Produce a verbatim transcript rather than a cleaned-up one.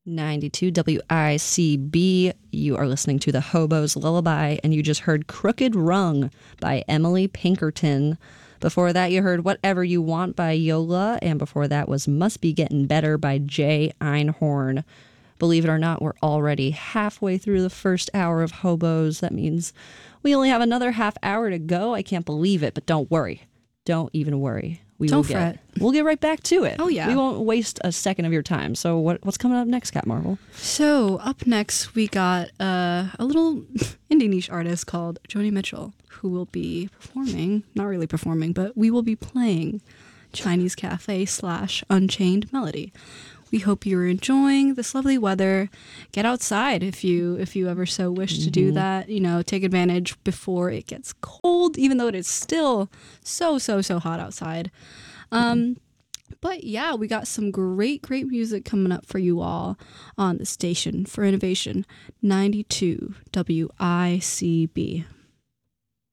ninety-two W I C B. You are listening to The Hobo's Lullaby, and you just heard Crooked Rung by Emily Pinkerton. Before that, you heard Whatever You Want by Yola, and before that was Must Be Getting Better by Jay Einhorn. Believe it or not, we're already halfway through the first hour of Hobos. That means we only have another half hour to go. I can't believe it, but don't worry. Don't even worry. We Don't will fret. Get, we'll get right back to it. Oh, yeah. We won't waste a second of your time. So what, what's coming up next, Cat Marvel? So up next, we got uh, a little indie niche artist called Joni Mitchell, who will be performing, not really performing, but we will be playing Chinese Cafe slash Unchained Melody. We hope you're enjoying this lovely weather. Get outside if you if you ever so wish to do that. You know, take advantage before it gets cold, even though it is still so, so, so hot outside. Um, but yeah, we got some great, great music coming up for you all on the station for Innovation ninety-two W I C B.